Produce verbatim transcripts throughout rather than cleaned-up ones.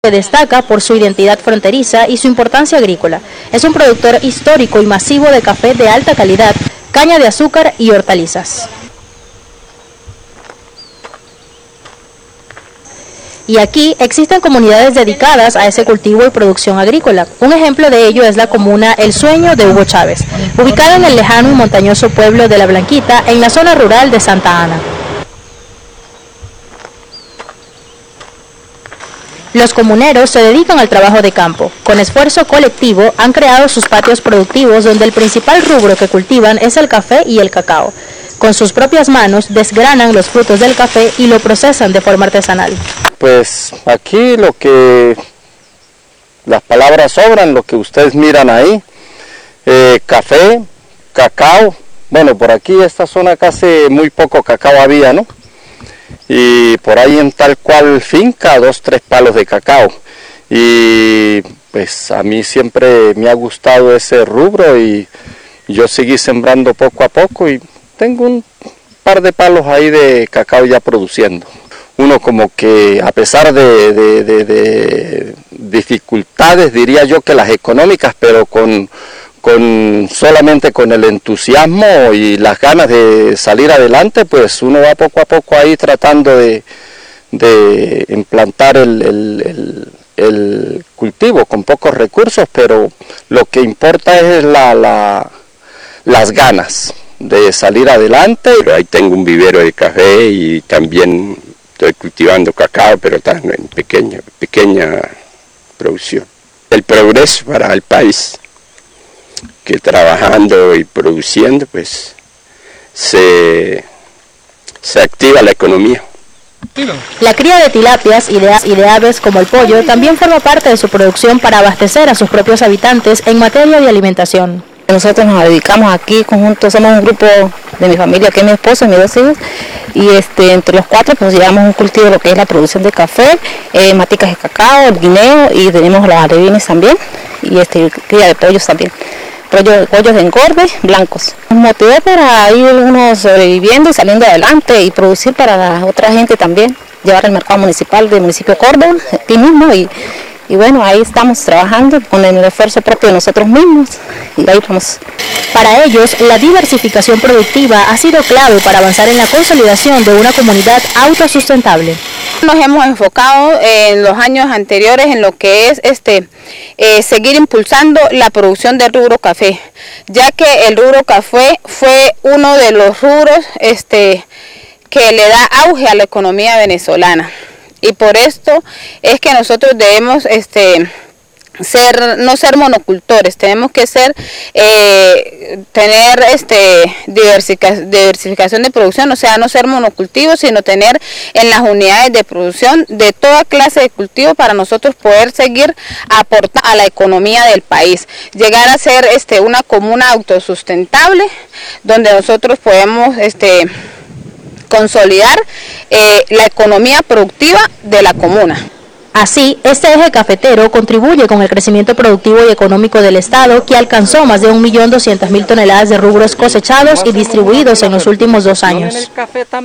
Se destaca por su identidad fronteriza y su importancia agrícola. Es un productor histórico y masivo de café de alta calidad, caña de azúcar y hortalizas. Y aquí existen comunidades dedicadas a ese cultivo y producción agrícola. Un ejemplo de ello es la comuna El Sueño de Hugo Chávez, ubicada en el lejano y montañoso pueblo de La Blanquita, en la zona rural de Santa Ana. Los comuneros se dedican al trabajo de campo. Con esfuerzo colectivo han creado sus patios productivos donde el principal rubro que cultivan es el café y el cacao. Con sus propias manos desgranan los frutos del café y lo procesan de forma artesanal. Pues aquí lo que las palabras sobran, lo que ustedes miran ahí, eh, café, cacao. Bueno, por aquí esta zona casi muy poco cacao había, ¿no? Y por ahí en tal cual finca, dos, tres palos de cacao. Y pues a mí siempre me ha gustado ese rubro y yo seguí sembrando poco a poco y tengo un par de palos ahí de cacao ya produciendo. Uno como que a pesar de, de, de, de dificultades, diría yo que las económicas, pero con, con solamente con el entusiasmo y las ganas de salir adelante, pues uno va poco a poco ahí tratando de, de implantar el, el, el, el cultivo con pocos recursos, pero lo que importa es la, la, las ganas de salir adelante. Pero ahí tengo un vivero de café y también estoy cultivando cacao, pero está en pequeña, pequeña producción. El progreso para el país, que trabajando y produciendo, pues se, se activa la economía. La cría de tilapias y de, y de aves como el pollo también forma parte de su producción para abastecer a sus propios habitantes en materia de alimentación. Nosotros nos dedicamos aquí conjunto, somos un grupo de mi familia, que es mi esposo y mis dos hijos, y este, entre los cuatro pues llevamos un cultivo de lo que es la producción de café, eh, maticas de cacao, el guineo, y tenemos los alevines también, y este, cría de pollos también, pollos, pollos de engorde blancos. Nos motivó para ir uno sobreviviendo y saliendo adelante y producir para la otra gente también, llevar al mercado municipal del municipio de Córdoba, aquí mismo, y Y bueno, ahí estamos trabajando con el esfuerzo propio de nosotros mismos y ahí vamos. Para ellos, la diversificación productiva ha sido clave para avanzar en la consolidación de una comunidad autosustentable. Nos hemos enfocado en los años anteriores en lo que es este eh, seguir impulsando la producción del rubro café, ya que el rubro café fue uno de los rubros este, que le da auge a la economía venezolana. Y por esto es que nosotros debemos este, ser, no ser monocultores, tenemos que ser, eh, tener este, diversificación de producción, o sea, no ser monocultivos, sino tener en las unidades de producción de toda clase de cultivo para nosotros poder seguir aportando a la economía del país, llegar a ser este, una comuna autosustentable, donde nosotros podemos este, consolidar eh, la economía productiva de la comuna. Así, este eje cafetero contribuye con el crecimiento productivo y económico del Estado, que alcanzó más de un millón doscientas mil toneladas de rubros cosechados y distribuidos en los últimos dos años.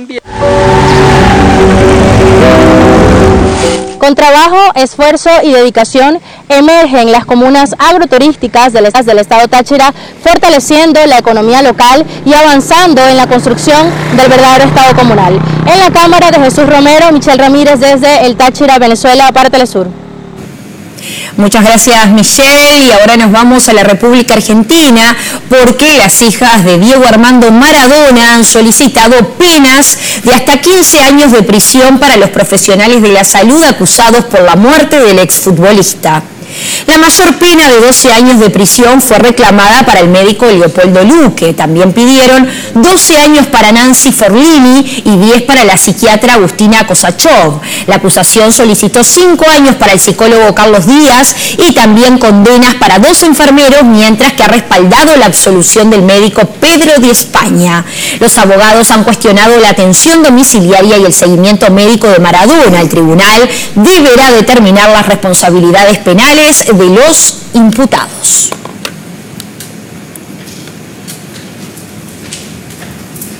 Con trabajo, esfuerzo y dedicación emergen las comunas agroturísticas del, del estado Táchira, fortaleciendo la economía local y avanzando en la construcción del verdadero estado comunal. En la cámara de Jesús Romero, Michelle Ramírez desde el Táchira, Venezuela, para Telesur. Muchas gracias, Michelle, y ahora nos vamos a la República Argentina porque las hijas de Diego Armando Maradona han solicitado penas de hasta quince años de prisión para los profesionales de la salud acusados por la muerte del exfutbolista. La mayor pena de doce años de prisión fue reclamada para el médico Leopoldo Luque. También pidieron doce años para Nancy Forlini y diez para la psiquiatra Agustina Kosachov. La acusación solicitó cinco años para el psicólogo Carlos Díaz y también condenas para dos enfermeros, mientras que ha respaldado la absolución del médico Pedro de España. Los abogados han cuestionado la atención domiciliaria y el seguimiento médico de Maradona. El tribunal deberá determinar las responsabilidades penales de los imputados.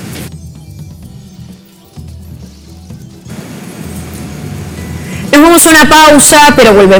Nos vamos a una una pausa, pero volvemos.